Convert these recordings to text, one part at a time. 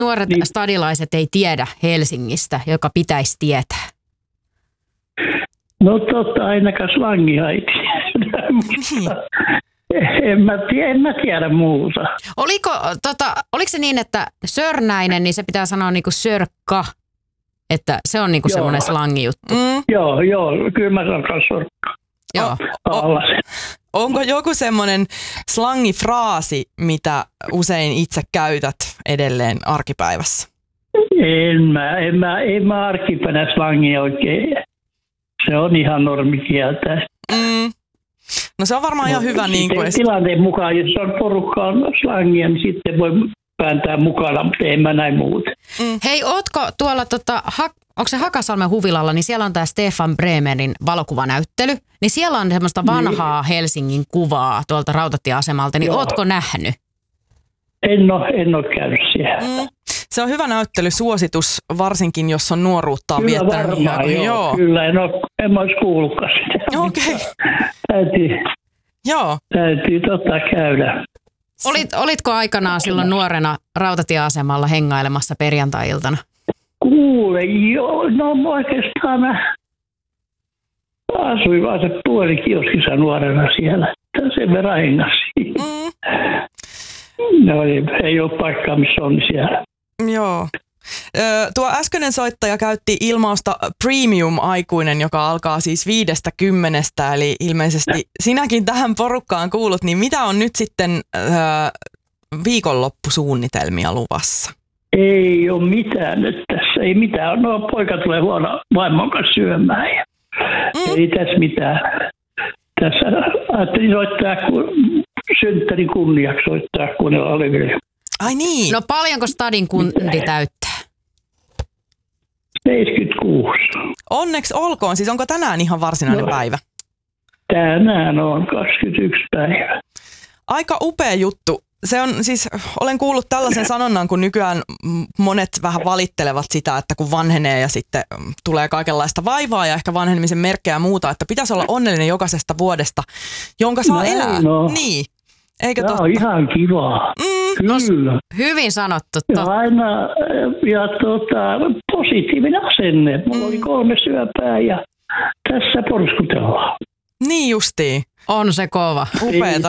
nuoret stadilaiset ei tiedä Helsingistä, joka pitäisi tietää? No ainakaan slangia ei tiedä. En mä tiedä muuta. Oliko se niin, että Sörnäinen, niin se pitää sanoa niinku sörkka, että se on niinku semmoinen slangijuttu? Joo, kyllä mä sanon sörkka. Joo. Onko joku semmoinen slangifraasi, mitä usein itse käytät edelleen arkipäivässä? En mä arkipäivänä slangia oikein. Se on ihan normikieltä. No se on varmaan ihan hyvä. Tilanteen mukaan, jos on porukkaan slangia, niin sitten voi pääntää mukana, mutta en mä näin muuta. Hei, ootko tuolla, onko se Hakasalmen huvilalla, niin siellä on tämä Stefan Bremerin valokuvanäyttely, niin siellä on semmoista vanhaa Helsingin kuvaa tuolta rautatieasemalta, niin ootko nähnyt? En ole käynyt siellä. Se on hyvä näyttelysuositus, varsinkin jos on nuoruuttaan viettänyt. Kyllä varmaan, joo. Kyllä, en olisi kuullutkaan sitä. Okei. Täytyy käydä. Olitko aikanaan silloin nuorena rautatieasemalla hengailemassa perjantai-iltana? Kuule, joo. No oikeastaan mä asuin vaan se puolikioskissa nuorena siellä. Sen verran hengasin. No ei ole paikkaa, missä on siellä. Joo. Tuo äskeinen soittaja käytti ilmausta premium-aikuinen, joka alkaa siis 50, eli ilmeisesti sinäkin tähän porukkaan kuulut, niin mitä on nyt sitten viikonloppusuunnitelmia luvassa? Ei ole mitään nyt tässä, ei mitään. No poika tulee huono vaimon kanssa syömään ja ei tässä mitään. Tässä ajattelin soittaa synttärin kunniaksi soittaa, kun ne oli vielä. Ai niin. No paljonko stadin kundi täyttää? 76. Onneksi olkoon. Siis onko tänään ihan varsinainen päivä? Tänään on 21 päivä. Aika upea juttu. Se on siis, olen kuullut tällaisen sanonnan, kun nykyään monet vähän valittelevat sitä, että kun vanhenee ja sitten tulee kaikenlaista vaivaa ja ehkä vanhenemisen merkkejä ja muuta, että pitäisi olla onnellinen jokaisesta vuodesta, jonka saa elää. Niin. Eikö totta? On ihan kivaa. Kyllä. Hyvin sanottu. Ja aina positiivinen asenne. Mulla oli 3 syöpää ja tässä porskutellaan. Niin justiin. On se kova. Upeeta.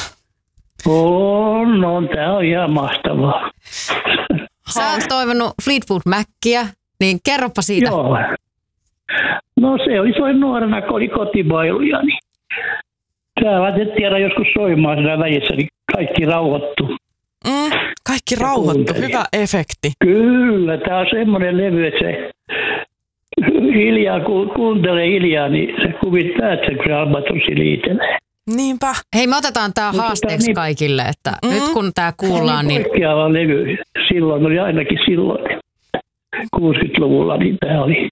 Tää on ihan mahtavaa. Sä oot toivonut Fleetwood Mackiä, niin kerropa siitä. Joo. No se oli soin nuorena, kun oli kotibailuja, niin täällä en tiedä joskus soimaan siinä välissä, niin kaikki rauhoittu. Kaikki rauhoittu, hyvä efekti. Kyllä, tää on semmoinen levy, että se hiljaa, kun kuuntelee hiljaa, niin se kuvittaa, että se albatrossi liitelee. Niinpä. Hei, me otetaan tää haasteeksi kaikille, että nyt kun tää kuullaan, niin poikkeava levy. Silloin oli ainakin silloin, 60-luvulla, niin tää oli.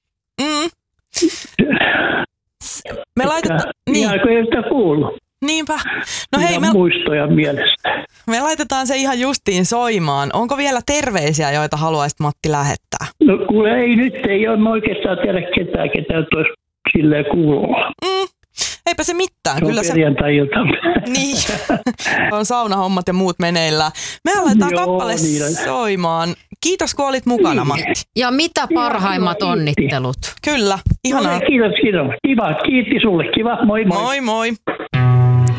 Me laitetaan, ihan kuin ei sitä kuullut. Niinpä. No hei, muistoja mielestä. Me laitetaan se ihan justiin soimaan. Onko vielä terveisiä, joita haluaisit, Matti, lähettää? No kuule, ei ole oikeastaan tiedä ketään, ketä olisi silleen kuulua. Eipä se mitään. Se on perjantai-ilta. Niin. On saunahommat ja muut meneillään. Me aletaan kappale soimaan. Kiitos, kun olit mukana, Matti. Ja mitä parhaimmat onnittelut. Kyllä, ihanaa. Kiitos. Kiva, kiitti sulle. Kiva, moi moi. Moi moi.